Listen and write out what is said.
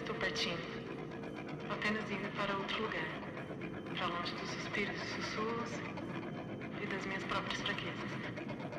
estou partindo. Apenas indo para outro lugar. Para longe dos suspiros e sussurros e das minhas próprias fraquezas.